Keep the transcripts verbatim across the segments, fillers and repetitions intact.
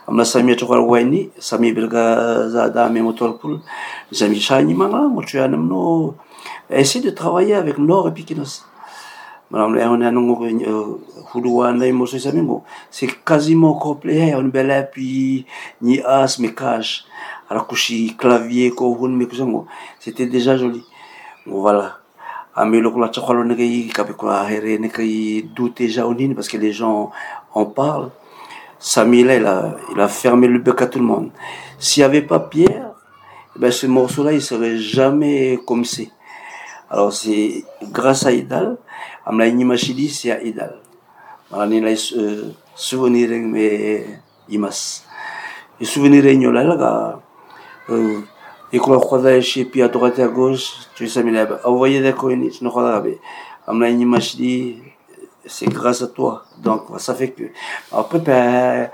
amna sami atokar waini sami belga zada me motolpul sami shani manga tu as no essayer de travailler avec Nord et Pikinos. On a un c'est quasiment complet, on belle puis ni as mais cache alors que si clavier kohun mais c'était déjà joli. Voilà. Amelo la chakalo negai kapikwa here negai douter jaunine parce que les gens en parlent. Samy là il a, il a fermé le bec à tout le monde. S'il n'y avait pas Pierre, ben ce morceau-là il serait jamais comme c'est. Alors c'est grâce à Idal, amla inimachidi c'est à Idal. Malani la souvenir mais imas. Et souvenir ignola là euh et qu'on croise chez puis à droite et à gauche, tu sais mais envoyer des coins, je ne crois pas. Amla inimachidi c'est grâce à toi. Donc ça fait que après ben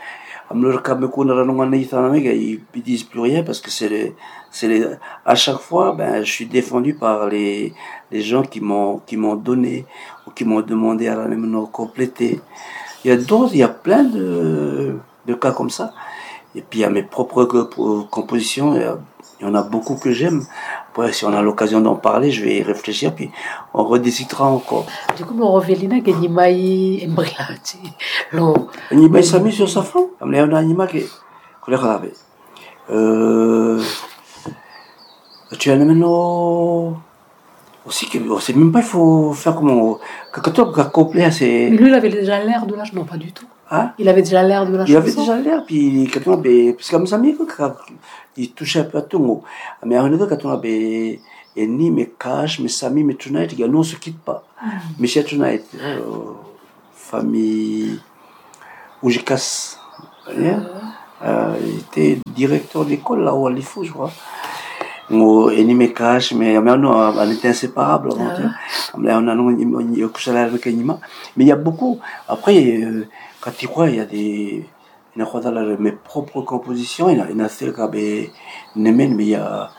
ils disent plus rien parce que c'est les, c'est les, à chaque fois ben je suis défendu par les les gens qui m'ont qui m'ont donné ou qui m'ont demandé à la même compléter. Il y a d'autres, il y a plein de de cas comme ça. Et puis il y a mes propres compositions, il y en a beaucoup que j'aime. Après, si on a l'occasion d'en parler, je vais y réfléchir, puis on rediscutera encore. Du coup, mon revelina que Nimaï embriati. Nimaï s'est mis sur sa femme. On a un animal qui est grave. Euh, tu as maintenant aussi que c'est même pas il faut faire comment que toi complet c'est. Mais lui, il avait déjà l'air de l'âge, non pas du tout. Hein? Il avait déjà l'air de la chanson. Il avait déjà l'air, puis quand on a parce que comme ça, il touchait un peu à tout. Mais on a quand on a et ni mais cash, mais Samy, mais Tonight, il y a non, on se quitte pas. Mais chez Tonight, famille où je casse. Il était directeur d'école là où il faut, je crois. Et ni mais cash, mais on était inséparables. Mais il y a beaucoup. Après, quand tu crois, il y a des. Il y a mes propres compositions, il y a une affaire qui mais il y a.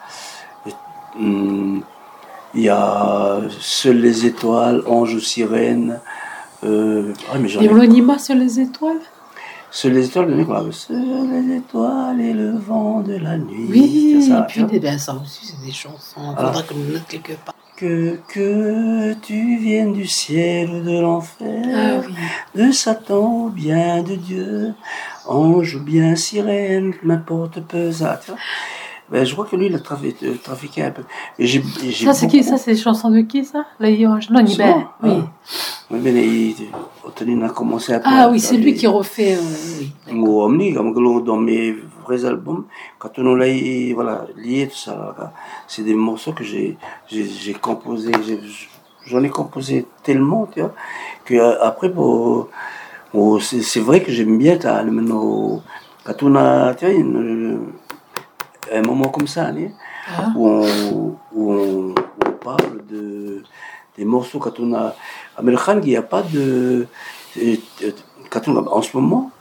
Il y a Seules les étoiles, Ange ou Sirène. Euh, ah, mais j'en ai. L'anima Seules les étoiles? Seules les étoiles, le quoi? Seules les étoiles et le vent de la nuit. Oui, ça, et puis des ben, ça aussi, c'est des chansons. Il faudra que nous note quelque part. Que, que tu viennes du ciel ou de l'enfer, ah, oui. De Satan ou bien de Dieu, ange ou bien sirène, n'importe peu ça. Tu vois, ben, je crois que lui, il a trafiqué, trafiqué un peu. Et j'ai, j'ai ça, c'est beaucoup... qui ça? C'est des chansons de qui ça? Non, Nibel. Oui. Oui, mais il a commencé à. Ah oui, c'est lui qui refait. Moi, dans mes vrais albums, quand on l'a voilà, lié, tout ça, c'est des morceaux que j'ai, j'ai, j'ai composé, j'ai, j'en ai composé tellement, tu vois, que après, pour, pour, c'est, c'est vrai que j'aime bien, t'as, maintenant, quand on a, tu vois, une, un moment comme ça, ah. où, on, où on, on parle de, des morceaux, quand on a, à Melkhan, il n'y a pas de, quand on a, en ce moment,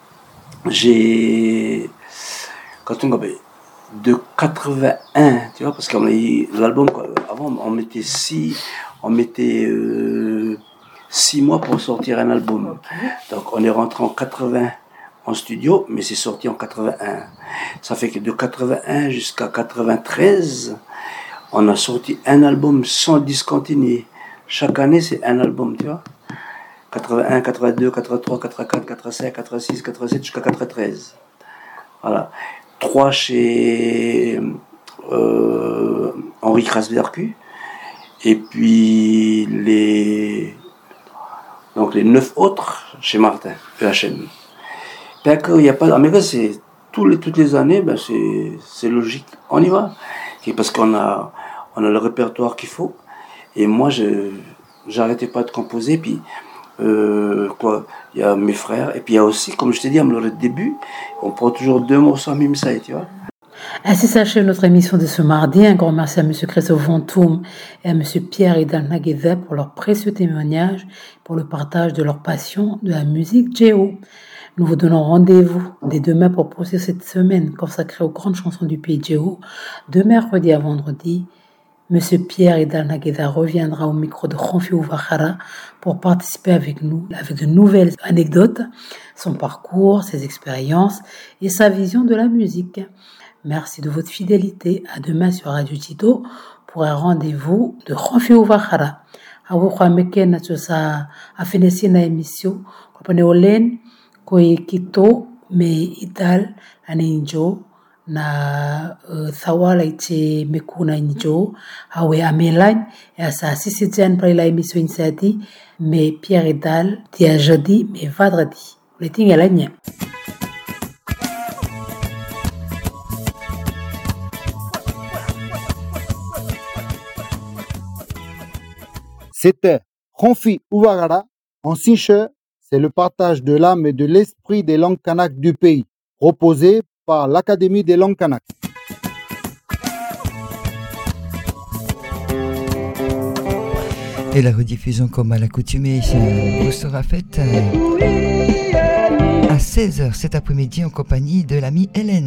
j'ai, quand on avait de quatre-vingt-un, tu vois, parce qu'on a eu l'album, avant on mettait six, on mettait euh, six mois pour sortir un album. Donc on est rentré en quatre-vingts en studio, mais c'est sorti en quatre-vingt-un. Ça fait que de quatre-vingt-un jusqu'à quatre-vingt-treize, on a sorti un album sans discontinuer. Chaque année c'est un album, tu vois. quatre-vingt-un, quatre-vingt-deux, quatre-vingt-trois, quatre-vingt-quatre, quatre-vingt-cinq, quatre-vingt-six, quatre-vingt-sept jusqu'à quatre-vingt-treize. Voilà. Trois chez euh, Henri Krasberku. Et puis les donc les neuf autres chez Martin, E H M. Il y a pas, mais c'est tous les, toutes les années, ben c'est, c'est logique. On y va. Et parce qu'on a, on a le répertoire qu'il faut. Et moi, je, j'arrêtais pas de composer. Puis, Euh, quoi, il y a mes frères, et puis il y a aussi, comme je t'ai dit, le début, on prend toujours deux morceaux à Mimsaï, tu vois. Ainsi s'achève notre émission de ce mardi. Un grand merci à M. Christophe Ventoum et à M. Pierre Idal Naguezet pour leur précieux témoignage, pour le partage de leur passion de la musique Djého. Nous vous donnons rendez-vous dès demain pour poursuivre cette semaine consacrée aux grandes chansons du pays Djého, de mercredi à vendredi, Monsieur Pierre Idalnagueda reviendra au micro de Khanfi Ouvakhara pour participer avec nous avec de nouvelles anecdotes, son parcours, ses expériences et sa vision de la musique. Merci de votre fidélité. À demain sur Radio Tito pour un rendez-vous de Khanfi Ouvakhara. Awukwa mekena tsosa afenesi na émission kopone olen koe kito me idal aninjo na uh, thawala ite mekuna injo awe amelany asa sisitian pra la émission insati me Pierre Idal dia jeudi me vendredi le tingelanya. C'était Khanfi Ouvakhara en Sinche, c'est le partage de l'âme et de l'esprit des langues kanak du pays, proposé par l'Académie des langues kanak. Et la rediffusion, comme à l'accoutumée, vous sera faite à seize heures cet après-midi en compagnie de l'amie Hélène.